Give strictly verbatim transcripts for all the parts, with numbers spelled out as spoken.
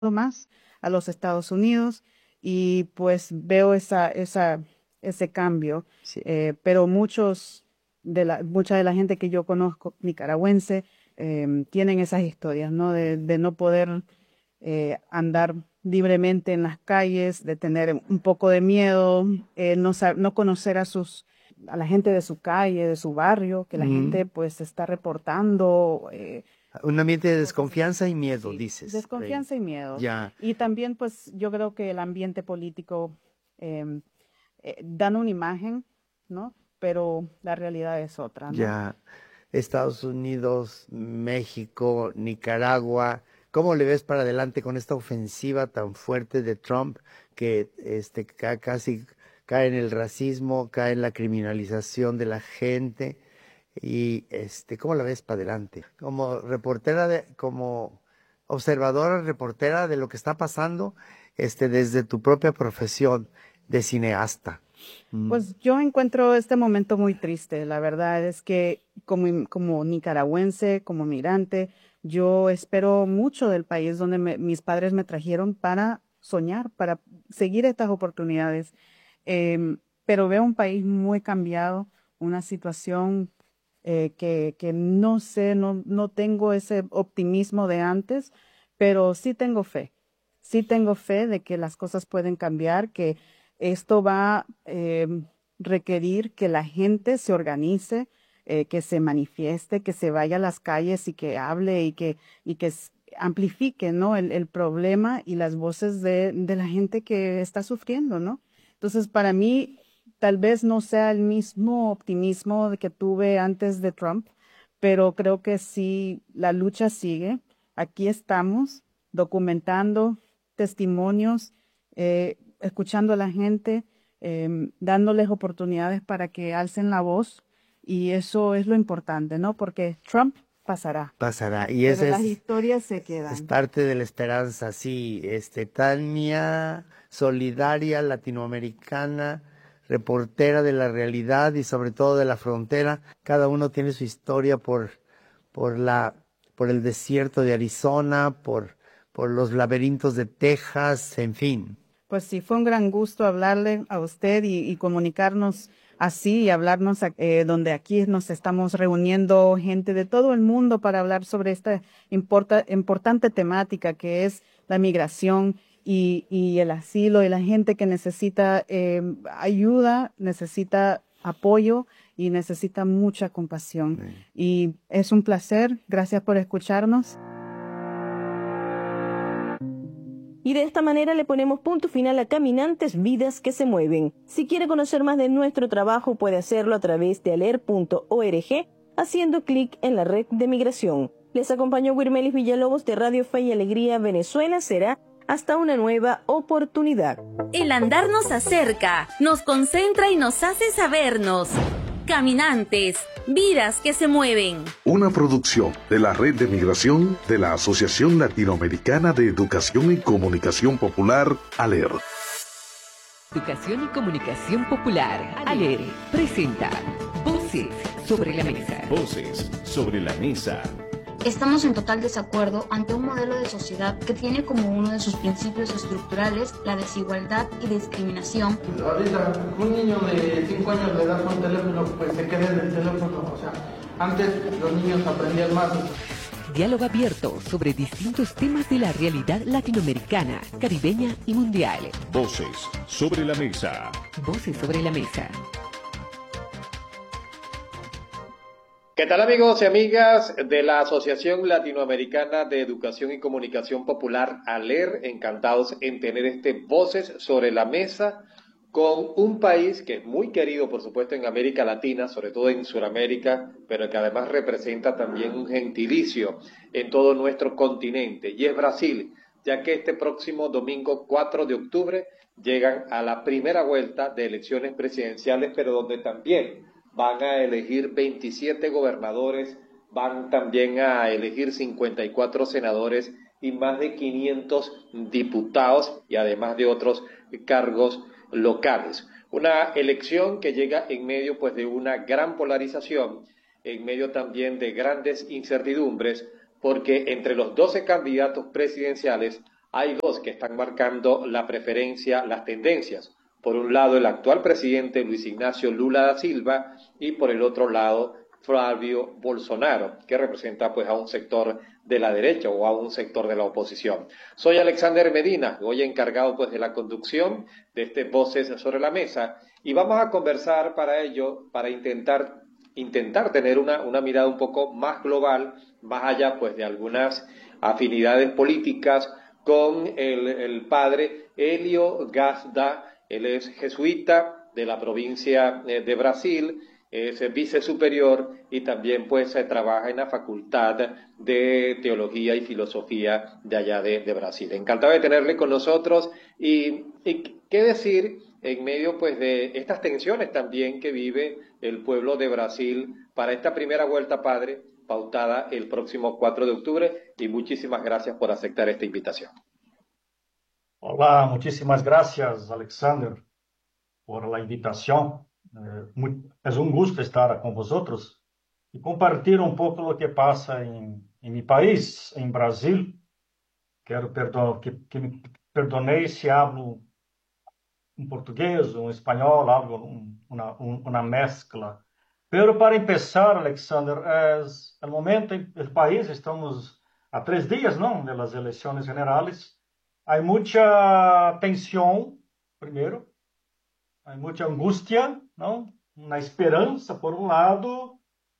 más a los Estados Unidos y pues veo esa, esa, ese cambio. Sí. Eh, pero muchos de la, mucha de la gente que yo conozco nicaragüense eh, tienen esas historias, ¿no? De, de no poder eh, andar libremente en las calles, de tener un poco de miedo, eh, no, sab- no conocer a sus a la gente de su calle, de su barrio, que la Mm. gente pues está reportando. Eh, Un ambiente de desconfianza y miedo, sí, dices. desconfianza y miedo. Ya. Y también pues yo creo que el ambiente político eh, eh, dan una imagen, ¿no? Pero la realidad es otra, ¿no? Ya. Estados Unidos, México, Nicaragua. ¿Cómo le ves para adelante con esta ofensiva tan fuerte de Trump que este ca- casi cae en el racismo, cae en la criminalización de la gente? Y este, ¿cómo la ves para adelante? Como reportera de, como observadora, reportera de lo que está pasando, este, desde tu propia profesión de cineasta. Mm. Pues yo encuentro este momento muy triste. La verdad es que como, como nicaragüense, como migrante, yo espero mucho del país donde me- mis padres me trajeron para soñar, para seguir estas oportunidades. Em, pero veo un país muy cambiado, una situación eh, que, que no sé, no, no tengo ese optimismo de antes, pero sí tengo fe. Sí tengo fe de que las cosas pueden cambiar, que esto va a eh, requerir que la gente se organice, eh, que se manifieste, que se vaya a las calles y que hable y que, y que s- amplifique, ¿no? el, el problema y las voces de, de la gente que está sufriendo, ¿no? Entonces, para mí, tal vez no sea el mismo optimismo que tuve antes de Trump, pero creo que sí, la lucha sigue. Aquí estamos documentando testimonios, eh, escuchando a la gente, em, dándoles oportunidades para que alcen la voz, y eso es lo importante, ¿no? Porque Trump pasará, Pasará. Y pero esa las es, historias se es quedan. parte de la esperanza, sí. Este, Tania, solidaria, latinoamericana, reportera de la realidad y sobre todo de la frontera. Cada uno tiene su historia por, por la, por el desierto de Arizona, por, por los laberintos de Texas, en fin. Pues sí, fue un gran gusto hablarle a usted y, y comunicarnos así y hablarnos a- eh, donde aquí nos estamos reuniendo gente de todo el mundo para hablar sobre esta importa- importante temática que es la migración y, y el asilo y la gente que necesita eh, ayuda, necesita apoyo y necesita mucha compasión. Sí. Y es un placer. Gracias por escucharnos. Y de esta manera le ponemos punto final a Caminantes, Vidas que se Mueven. Si quiere conocer más de nuestro trabajo, puede hacerlo a través de aler punto org, haciendo clic en la red de migración. Les acompañó Wirmelis Villalobos de Radio Fe y Alegría Venezuela. Será hasta una nueva oportunidad. El andar nos acerca, nos concentra y nos hace sabernos. Caminantes, vidas que se mueven. Una producción de la Red de Migración de la Asociación Latinoamericana de Educación y Comunicación Popular, ALER. Educación y Comunicación Popular, ALER, presenta Voces sobre la Mesa. Voces sobre la mesa. Estamos en total desacuerdo ante un modelo de sociedad que tiene como uno de sus principios estructurales la desigualdad y discriminación. Ahorita un niño de cinco años le das un teléfono, pues se queda en el teléfono. O sea, antes los niños aprendían más. Diálogo abierto sobre distintos temas de la realidad latinoamericana, caribeña y mundial. Voces sobre la mesa. Voces sobre la Mesa. ¿Qué tal, amigos y amigas de la Asociación Latinoamericana de Educación y Comunicación Popular, ALER? Encantados en tener este Voces sobre la Mesa con un país que es muy querido, por supuesto, en América Latina, sobre todo en Sudamérica, pero que además representa también un gentilicio en todo nuestro continente, y es Brasil, ya que este próximo domingo cuatro de octubre llegan a la primera vuelta de elecciones presidenciales, pero donde también van a elegir veintisiete gobernadores, van también a elegir cincuenta y cuatro senadores y más de quinientos diputados, y además de otros cargos locales. Una elección que llega en medio pues de una gran polarización, en medio también de grandes incertidumbres, porque entre los doce candidatos presidenciales hay dos que están marcando la preferencia, las tendencias. Por un lado, el actual presidente Luis Ignacio Lula da Silva y por el otro lado, Flavio Bolsonaro, que representa pues a un sector de la derecha o a un sector de la oposición. Soy Alexander Medina, hoy encargado pues de la conducción de este Voces sobre la Mesa, y vamos a conversar para ello, para intentar, intentar tener una, una mirada un poco más global, más allá pues de algunas afinidades políticas, con el, el padre Helio Gasda. Él es jesuita de la provincia de Brasil, es vicesuperior y también pues trabaja en la Facultad de Teología y Filosofía de allá de, de Brasil. Encantado de tenerle con nosotros y, y qué decir en medio pues de estas tensiones también que vive el pueblo de Brasil para esta primera vuelta, padre, pautada el próximo cuatro de octubre, y muchísimas gracias por aceptar esta invitación. Hola, muchísimas gracias, Alexander, por la invitación. Es un gusto estar con vosotros y compartir un poco lo que pasa en, en mi país, en Brasil. Quero perdão, que, que me perdonéis si hablo um português, um espanhol, algo, um, uma, um, uma mezcla. Pero para empezar, Alexander, es el momento en el país, estamos a tres días, ¿no?, de las elecciones generales. Hay mucha tensión, primero. Há muita angústia, não? Na esperança, por um lado,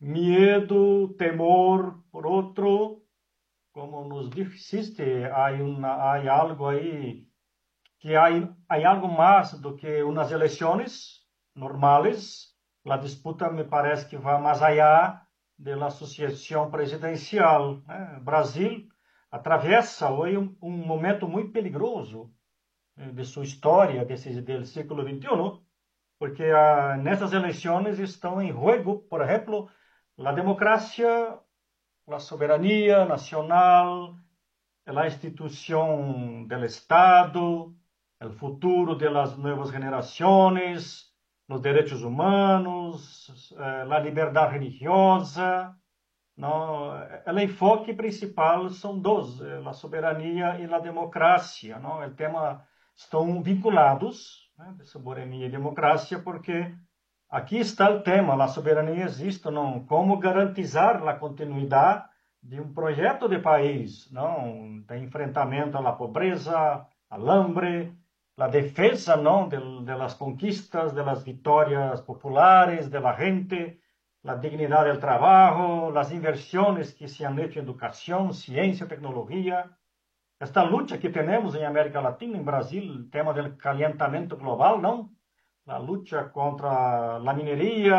medo, temor, por outro. Como nos disseste, há, uma, há algo aí, que há, há algo mais do que umas eleições normais. A disputa me parece que vai mais allá da associação presidencial. Né? Brasil atravessa hoje um, um momento muito perigoso de sua história, desse, do século vinte e um, porque ah, nessas eleições estão em jogo, por exemplo, a democracia, a soberania nacional, a instituição do Estado, o futuro das novas gerações, os direitos humanos, a liberdade religiosa. Não, o enfoque principal são dois, a soberania e a democracia. Não? O tema estão vinculados, né, de soberania e democracia, porque aqui está o tema, a soberania existe, não? Como garantizar a continuidade de um projeto de país, não? De enfrentamento à pobreza, ao hambre, a defesa, não, de, de las conquistas, de las vitórias populares, de la gente, a dignidade do trabalho, as inversões que se han hecho em educação, ciência, tecnologia. Esta luta que temos em América Latina, em Brasil, o tema do calentamiento global, não? A luta contra a mineria,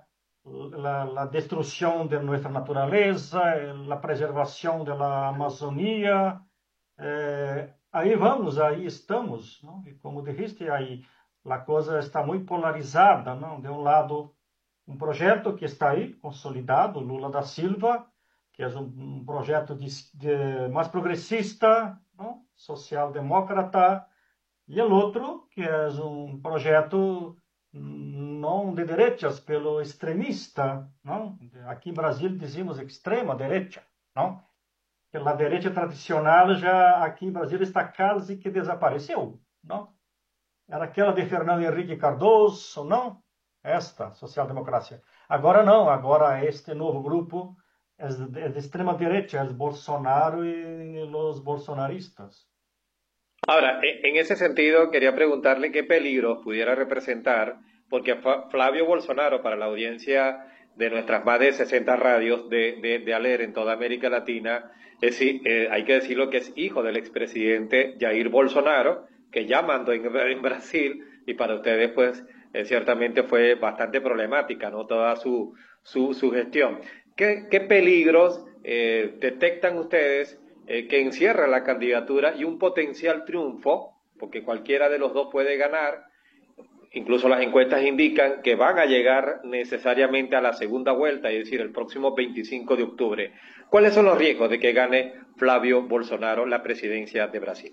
a destruição de nossa natureza, a preservação da Amazônia. Eh, aí vamos, aí estamos, não? E como dijiste, aí a coisa está muito polarizada, não? De um lado, um projeto que está aí, consolidado, Lula da Silva, que é um, um projeto de, de, mais progressista, não? Social-demócrata, e o outro, que é um projeto não de direitas, pelo extremista. Não? Aqui em Brasil dizemos extrema-direita. Não? A direita tradicional já aqui em Brasil está quase que desapareceu. Não? Era aquela de Fernando Henrique Cardoso, não? Esta, social-democracia. Agora não, agora este novo grupo é de, de extrema-direita, é Bolsonaro e os bolsonaristas. Ahora, en ese sentido, quería preguntarle qué peligros pudiera representar, porque Flavio Bolsonaro, para la audiencia de nuestras más de sesenta radios de, de, de ALER en toda América Latina, es, eh, hay que decirlo que es hijo del expresidente Jair Bolsonaro, que ya mandó en, en Brasil, y para ustedes, pues, eh, ciertamente fue bastante problemática, ¿no?, toda su, su, su gestión. ¿Qué, qué peligros eh, detectan ustedes eh, que encierra la candidatura y un potencial triunfo, porque cualquiera de los dos puede ganar? Incluso las encuestas indican que van a llegar necesariamente a la segunda vuelta, es decir, el próximo veinticinco de octubre. ¿Cuáles son los riesgos de que gane Flavio Bolsonaro la presidencia de Brasil?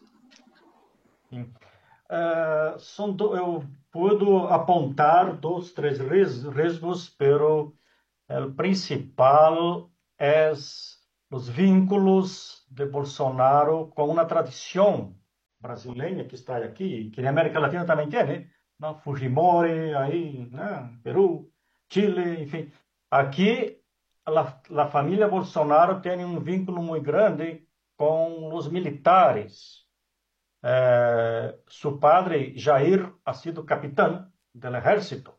Uh, são do, eu puedo apontar dois, três riscos, pero o principal é os vínculos de Bolsonaro com uma tradição brasileira que está aqui, que na América Latina também tem, né? Não? Fujimori, aí, né? Peru, Chile, enfim. Aqui, a, a família Bolsonaro tem um vínculo muito grande com os militares. Eh, seu padre, Jair, ha sido capitão do exército.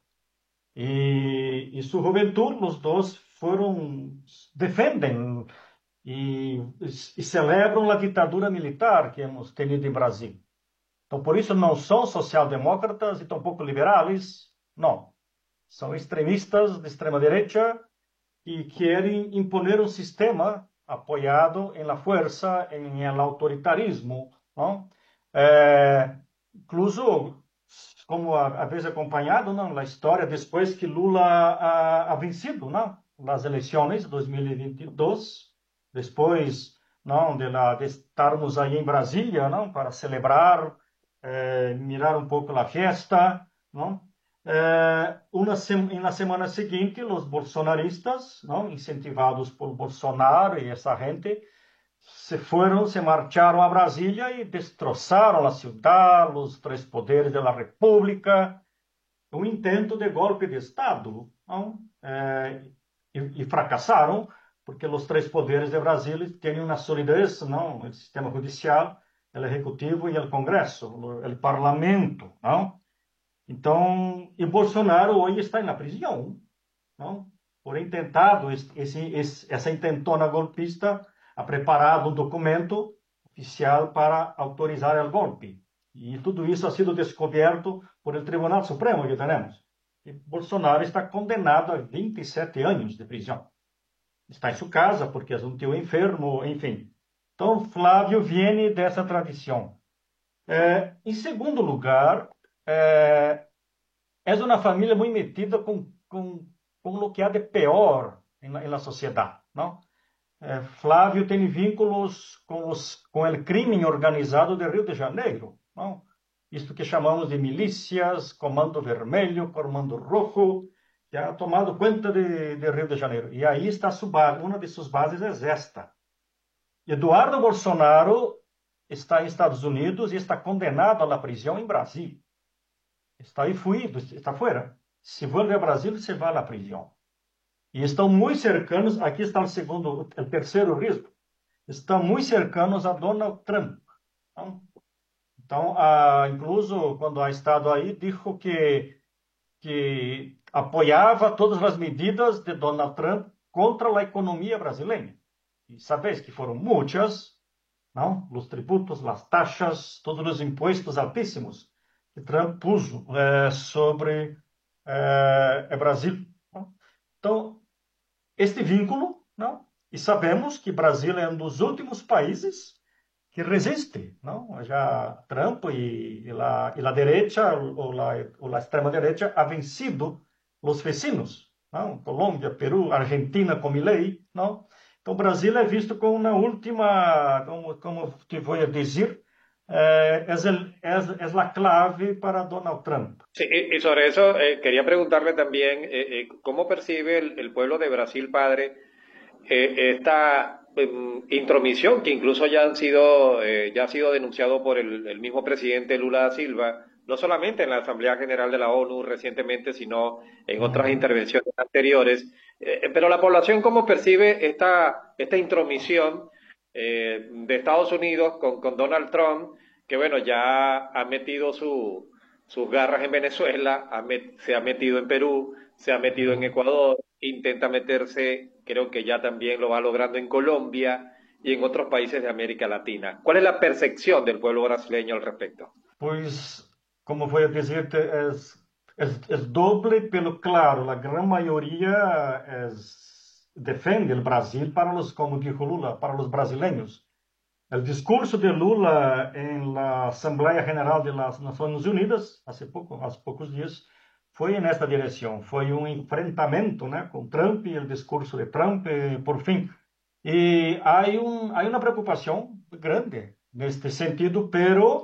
E, e sua juventude, os dois foram, defendem e, e celebram a ditadura militar que hemos tenido em Brasil. Então, por isso, não são social-demócratas e tampouco liberais, não. São extremistas de extrema-direita que querem imponer um sistema apoiado em la força, em el autoritarismo, não? É, incluso, como a, a vez acompanhado, não, na história, depois que Lula ha, ha vencido, não, nas eleições de dois mil e vinte e dois, depois, não, de, la, de estarmos aí em Brasília, não, para celebrar, eh, mirar um pouco a festa, não? Eh, uma sem, na semana seguinte, os bolsonaristas, não, incentivados por Bolsonaro e essa gente, se foram, se marcharam a Brasília e destroçaram a cidade, os três poderes da República, um intento de golpe de Estado, não? Eh, e, e fracassaram, porque os três poderes de Brasília têm uma solidez, não? O sistema judicial, o executivo e o Congresso, o parlamento, não? Então, e Bolsonaro hoje está na prisão, não? Por intentado, esse, esse, essa intentona golpista ha preparado um documento oficial para autorizar o golpe. E tudo isso ha sido descoberto por el Tribunal Supremo que temos. E Bolsonaro está condenado a vinte e sete anos de prisão. Está em sua casa porque é um tio enfermo, enfim. Então, Flávio vem dessa tradição. É, em segundo lugar, é, é uma família muito metida com, com, com o que há de pior na sociedade, não? É, Flávio tem vínculos com, os, com o crime organizado de Rio de Janeiro, não? Isto que chamamos de milícias, Comando Vermelho, Comando Rojo, que ha tomado conta de, de Rio de Janeiro. E aí está sua base, uma de suas bases é esta. Eduardo Bolsonaro está em Estados Unidos e está condenado à prisão em Brasil. Está aí fugido, está fora. Se volve a Brasil, se vai à prisão. E estão muito cercanos, aqui está o segundo, o terceiro risco, estão muito cercanos a Donald Trump. Não? Então, ah, incluso quando ha estado aí, disse que, que apoiava todas as medidas de Donald Trump contra a economia brasileira. E sabes que foram muitas, não? Os tributos, as taxas, todos os impostos altíssimos que Trump pôs eh, sobre eh, o Brasil. Não? Então, este vínculo, não? E sabemos que o Brasil é um dos últimos países que resiste, não? Já Trump e, e, a, e a direita, ou a, ou a extrema-direita, ha vencido os vecinos, não? Colômbia, Peru, Argentina com Milei, não? Então, o Brasil é visto como uma última, como, como te vou dizer, eh, es, el, es, es la clave para Donald Trump. Sí, y sobre eso eh, quería preguntarle también, eh, eh, ¿cómo percibe el, el pueblo de Brasil, padre, eh, esta eh, intromisión que incluso ya, han sido, eh, ya ha sido denunciado por el, el mismo presidente Lula da Silva, no solamente en la Asamblea General de la ONU recientemente, sino en otras intervenciones anteriores? Eh, pero la población, ¿cómo percibe esta, esta intromisión eh, de Estados Unidos con, con Donald Trump, que bueno, ya ha metido su, sus garras en Venezuela, ha met, se ha metido en Perú, se ha metido en Ecuador, intenta meterse, creo que ya también lo va logrando en Colombia y en otros países de América Latina? ¿Cuál es la percepción del pueblo brasileño al respecto? Pues, como voy a decirte, es... Es, es doble, pero claro, a grande maioria es, defende o Brasil para os, como dijo Lula, para os brasileiros. O discurso de Lula em la Assembleia General de las Nações Unidas, há pouco, há poucos dias, foi nesta direção. Foi um enfrentamento, né, com Trump e o discurso de Trump, por fim. E há um, há uma preocupação grande neste sentido, pero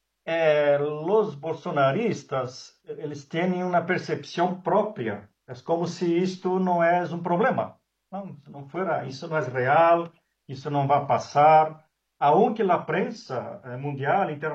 Eh, os bolsonaristas, eles têm uma percepção própria. É como se isto não é um problema. Não, se não for, isso não é real, isso não vai passar, aunque a prensa mundial, internacional,